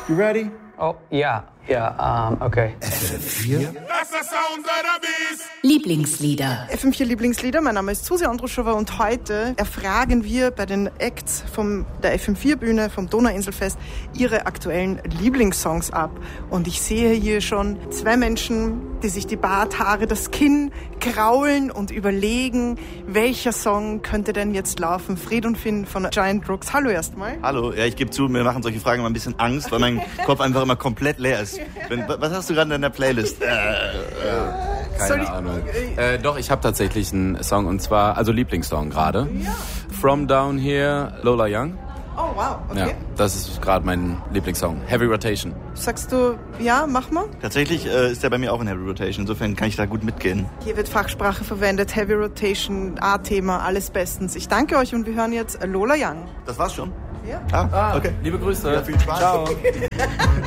You ready? Oh, yeah, okay. FM4? Lieblingslieder. FM4 Lieblingslieder, mein Name ist Susi Andruschova und heute erfragen wir bei den Acts von der FM4-Bühne vom Donauinselfest ihre aktuellen Lieblingssongs ab. Und ich sehe hier schon zwei Menschen, die sich die Barthaare, das Kinn kraulen und überlegen, welcher Song könnte denn jetzt laufen. Fred und Finn von Giant Rooks. Hallo erstmal. Hallo, ja, ich gebe zu, mir machen solche Fragen immer ein bisschen Angst, weil mein Kopf einfach immer komplett leer ist. Was hast du gerade in deiner Playlist? Keine Ahnung. Doch, ich habe tatsächlich einen Song und zwar, also Lieblingssong gerade. Ja. From Down Here, Lola Young. Oh, wow, okay. Ja, das ist gerade mein Lieblingssong. Heavy Rotation. Sagst du, ja, mach mal? Tatsächlich ist der bei mir auch in Heavy Rotation, insofern kann ich da gut mitgehen. Hier wird Fachsprache verwendet, Heavy Rotation, A-Thema, alles bestens. Ich danke euch und wir hören jetzt Lola Young. Das war's schon? Ja. Okay. Liebe Grüße. Ja, viel Spaß. Ciao.